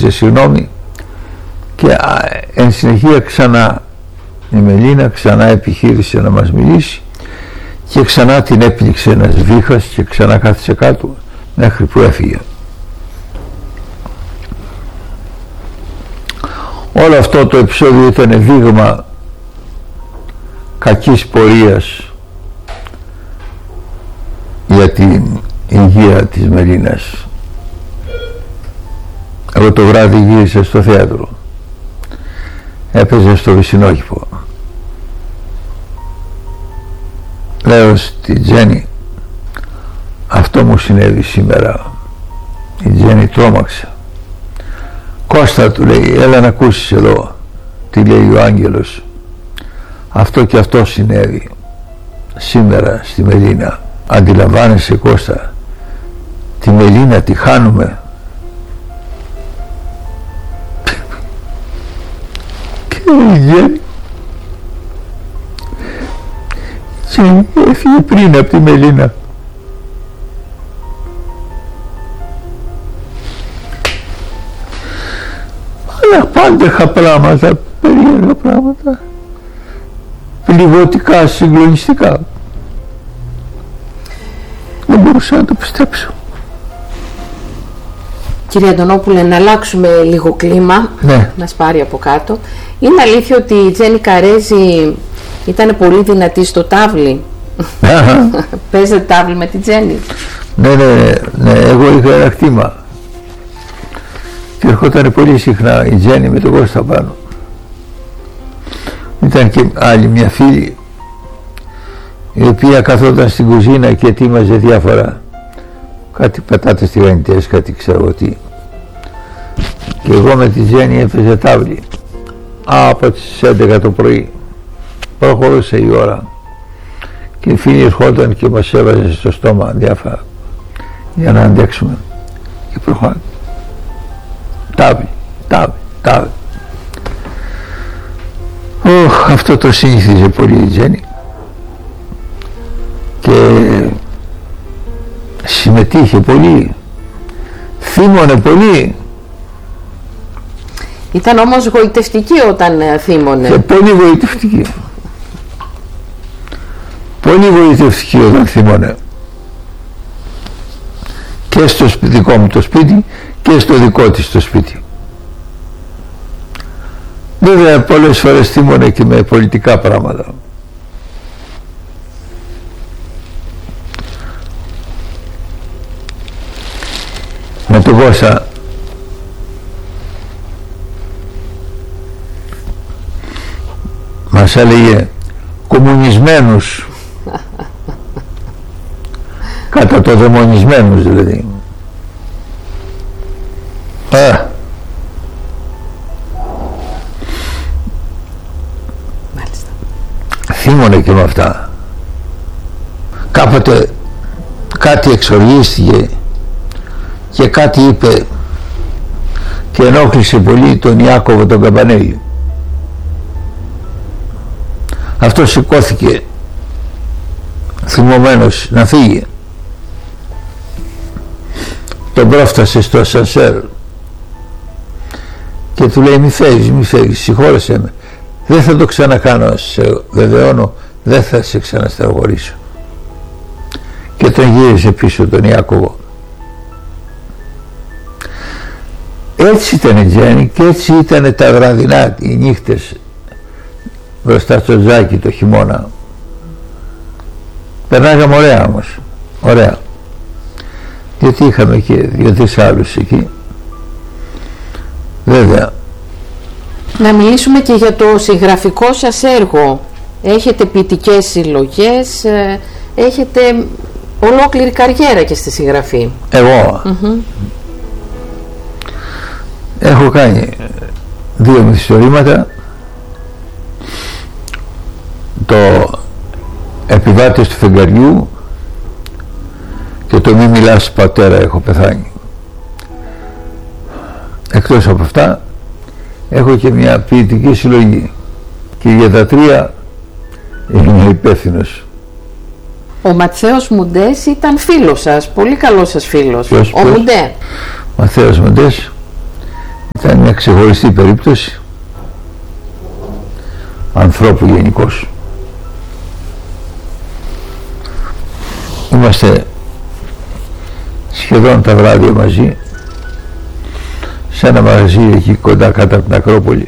ζήτησε συγγνώμη και εν συνεχεία ξανά η Μελίνα ξανά επιχείρησε να μας μιλήσει και ξανά την έπληξε ένας βήχας και ξανά κάθισε κάτω μέχρι που έφυγε. Όλο αυτό το επεισόδιο ήταν δείγμα κακής πορείας για την υγεία της Μελίνας. Εγώ το βράδυ γύρισα στο θέατρο, έπαιζε στο Βυσσινόκηπο. Λέω στη Τζέννη, αυτό μου συνέβη σήμερα. Η Τζέννη τρόμαξε. Κώστα, του λέει, έλα να ακούσεις εδώ τι λέει ο άγγελος. Αυτό και αυτό συνέβη σήμερα στη Μελίνα. Αντιλαμβάνεσαι, Κώστα, τη Μελίνα τη χάνουμε. Και η Τζέννη έφυγε πριν από τη Μελίνα. Αλλά πάντεχα πράγματα, περίεργα πράγματα, πληγωτικά, συγκλονιστικά. Δεν μπορούσα να το πιστέψω. Κύριε Αντωνόπουλε, να αλλάξουμε λίγο κλίμα, ναι. Να σπάρει από κάτω. Είναι αλήθεια ότι η Τζέννη Καρέζη ήταν πολύ δυνατή στο τάβλι? Παίζετε τάβλι με τη Τζέννη? Ναι, εγώ είχα ένα κτήμα και ερχόταν πολύ συχνά η Τζέννη με τον Κώστα πάνω. Ήταν και άλλη μια φίλη η οποία καθόταν στην κουζίνα και ετοίμαζε διάφορα, κάτι πατάτες τηγανιτές, κάτι ξέρω τι, και εγώ με τη Τζέννη έπαιζε τάβλι από τις 11 το πρωί. Προχωρούσε η ώρα και η φίλη ερχόταν και μας έβαζε στο στόμα διάφορα για να αντέξουμε και προχωράμε. Τάβλι. Αυτό το συνήθιζε πολύ η Τζέννη και συμμετείχε πολύ, θύμωνε πολύ. Ήταν όμως γοητευτική όταν θύμωνε. Και πολύ γοητευτική. Πολύ γοητευτική όταν θύμωνε. Και στο δικό μου το σπίτι και στο δικό της το σπίτι. Βέβαια πολλές φορές θύμωνε και με πολιτικά πράγματα. Με τον Κώστα μας έλεγε κομμουνισμένους, κατά το δαιμονισμένους δηλαδή. Μάλιστα. Θύμωνε και με αυτά. Κάποτε κάτι εξοργίστηκε και κάτι είπε και ενόχλησε πολύ τον Ιάκωβο τον Καμπανέλη. Αυτό σηκώθηκε θυμωμένος να φύγει. Τον πρόφτασε στο ασανσέρ και του λέει μη φεύγεις, συγχώρεσέ με, δεν θα το ξανακάνω, σε βεβαιώνω, δεν θα σε ξαναστενοχωρήσω. Και τον γύρισε πίσω τον Ιάκωβο. Έτσι ήταν η Τζέννη και έτσι ήταν τα βραδινά, οι νύχτες μπροστά στο τζάκι το χειμώνα. Περνάγαμε ωραία όμως, ωραία, γιατί είχαμε και 2-3 άλλους εκεί. Βέβαια. Να μιλήσουμε και για το συγγραφικό σας έργο. Έχετε ποιητικές συλλογές, έχετε ολόκληρη καριέρα και στη συγγραφή. Εγώ έχω κάνει 2 μυθιστορήματα, το Επιβάτες του Φεγγαριού και το Μη μιλάς πατέρα, έχω πεθάνει. Εκτός από αυτά έχω και μια ποιητική συλλογή και για τα 3 είμαι υπεύθυνος. Ο Ματθαίος Μουντές ήταν φίλος σας, πολύ καλός σας φίλος. Ποιος? Μουντέ. Ματθαίος Μουντές ήταν μια ξεχωριστή περίπτωση ανθρώπου γενικώς. Είμαστε σχεδόν τα βράδια μαζί σε ένα μαγαζί εκεί κοντά κάτω από την Ακρόπολη,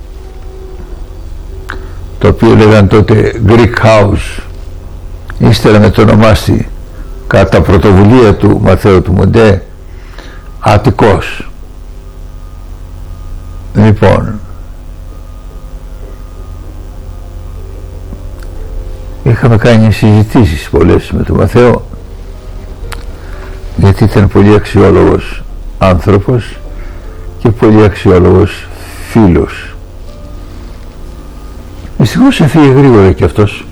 το οποίο λέγαν τότε Greek House, ύστερα με το ονομάστη κατά πρωτοβουλία του Μαθαίου του Μοντέ Αττικός. Λοιπόν, είχαμε κάνει συζητήσεις πολλές με τον Μαθαίο, γιατί ήταν πολύ αξιόλογος άνθρωπος και πολύ αξιόλογος φίλος. Δυστυχώς έφυγε γρήγορα και αυτός.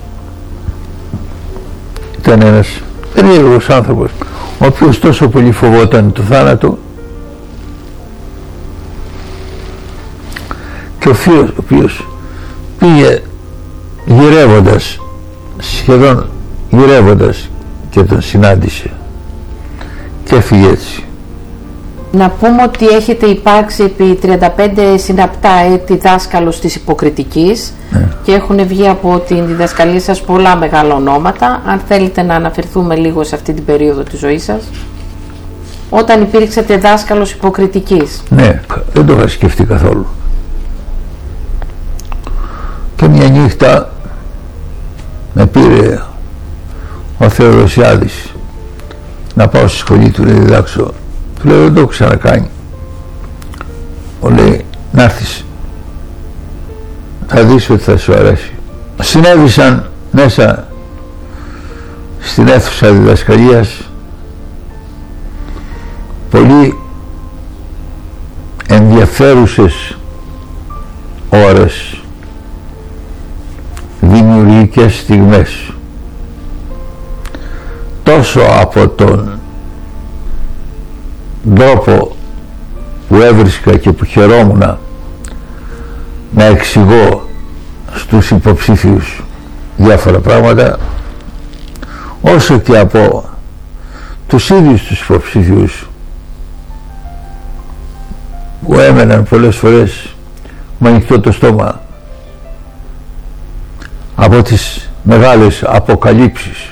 Ήταν ένας περίεργος άνθρωπος, ο οποίος τόσο πολύ φοβόταν το θάνατο, και ο οποίος πήγε γυρεύοντας, σχεδόν γυρεύοντας, και τον συνάντησε και έφυγε έτσι. Να πούμε ότι έχετε υπάρξει επί 35 συναπτά έτη δάσκαλος της Ιπποκριτικής, και έχουν βγει από την διδασκαλία σας πολλά μεγάλα ονόματα. Αν θέλετε να αναφερθούμε λίγο σε αυτή την περίοδο της ζωής σας, όταν υπήρξατε δάσκαλος Ιπποκριτικής. Ναι, δεν το είχα σκεφτεί καθόλου. Και μια νύχτα με πήρε ο Θεοδοσιάδης να πάω στη σχολή του να διδάξω. Του λέω, δεν το έχω ξανακάνει. Μου λέει, να έρθεις, θα δεις ότι θα σου αρέσει. Συνέβησαν μέσα στην αίθουσα διδασκαλίας πολύ ενδιαφέρουσες ώρες, δημιουργικές στιγμές, τόσο από τον τρόπο που έβρισκα και που χαιρόμουν να εξηγώ στους υποψήφιους διάφορα πράγματα, όσο και από τους ίδιους τους υποψήφιους που έμεναν πολλές φορές με ανοιχτό το στόμα από τις μεγάλες αποκαλύψεις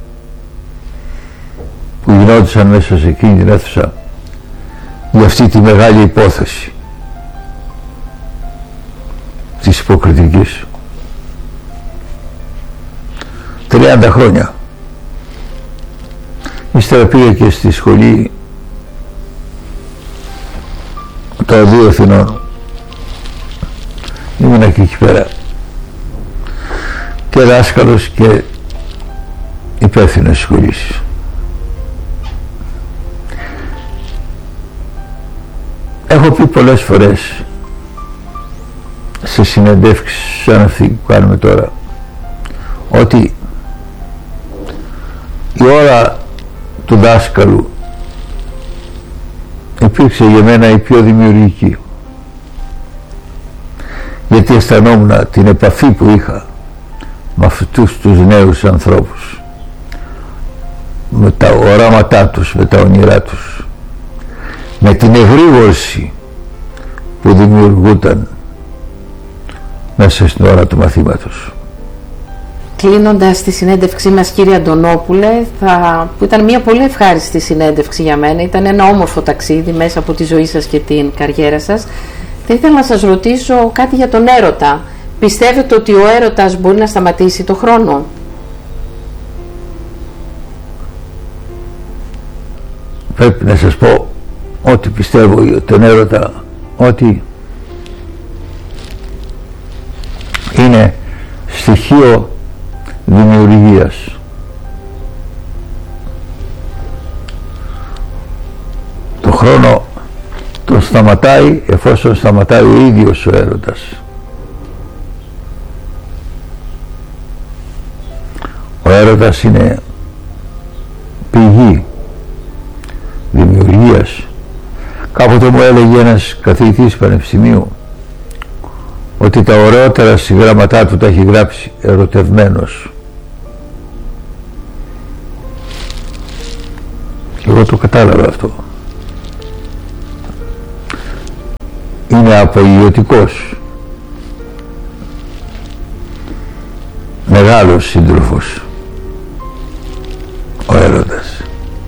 που γινόντουσαν μέσα σε εκείνη την αίθουσα για αυτή τη μεγάλη υπόθεση της Ιπποκριτικής. 30 χρόνια. Ύστερα πήγα και στη σχολή των δύο Αθηνών. Ήμουνα και εκεί πέρα και δάσκαλος και υπεύθυνος σχολής. Έχω πει πολλές φορές σε συνεντεύξεις σαν αυτή που κάνουμε τώρα ότι η ώρα του δάσκαλου υπήρξε για μένα η πιο δημιουργική, γιατί αισθανόμουν την επαφή που είχα με αυτούς τους νέους ανθρώπους, με τα οράματά τους, με τα όνειρά τους, με την εγρήγορση που δημιουργούταν μέσα στην ώρα του μαθήματος. Κλείνοντας τη συνέντευξή μας, κύριε Αντωνόπουλε, που ήταν μια πολύ ευχάριστη συνέντευξη για μένα, ήταν ένα όμορφο ταξίδι μέσα από τη ζωή σας και την καριέρα σας, θα ήθελα να σας ρωτήσω κάτι για τον έρωτα. Πιστεύετε ότι ο έρωτας μπορεί να σταματήσει το χρόνο? Πρέπει να σας πω ότι πιστεύω για τον έρωτα, ότι είναι στοιχείο δημιουργίας. Το χρόνο τον σταματάει εφόσον σταματάει ο ίδιος ο έρωτας. Ο έρωτας είναι πηγή δημιουργίας. Κάποτε μου έλεγε ένας καθηγητής πανεπιστημίου ότι τα ωραιότερα συγγράμματά του τα έχει γράψει ερωτευμένος. Και εγώ το κατάλαβα αυτό. είναι απογειωτικός, μεγάλος σύντροφος ο έρωτας.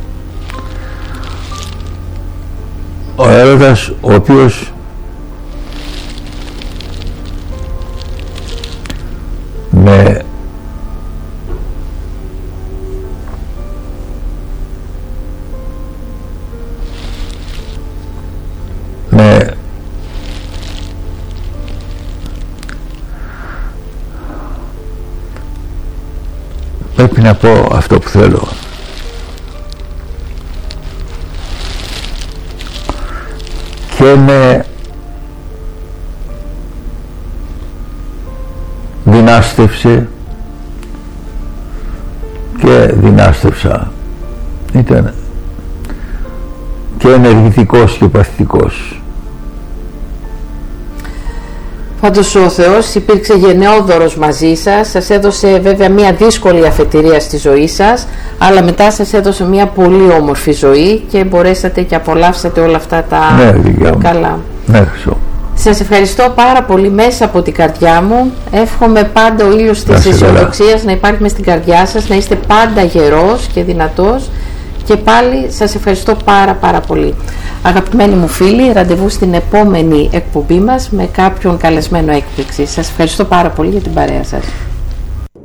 Ο έρωτας ο οποίος με πρέπει να πω αυτό που θέλω. Και με δυνάστευσε και δυνάστευσα. Ήταν και ενεργητικός και παθητικός. Πάντως ο Θεός υπήρξε γενναιόδωρος μαζί σας, σας έδωσε βέβαια μια δύσκολη αφετηρία στη ζωή σας, αλλά μετά σας έδωσε μια πολύ όμορφη ζωή και μπορέσατε και απολαύσατε όλα αυτά τα καλά. Ναι, σας ευχαριστώ πάρα πολύ μέσα από την καρδιά μου. Εύχομαι πάντα ο ήλιος της αισιοδοξίας να υπάρχει μες στην καρδιά σας, να είστε πάντα γερός και δυνατός. Και πάλι σας ευχαριστώ πάρα πολύ. Αγαπημένοι μου φίλοι, ραντεβού στην επόμενη εκπομπή μας με κάποιον καλεσμένο έκπληξη. Σας ευχαριστώ πάρα πολύ για την παρέα σας.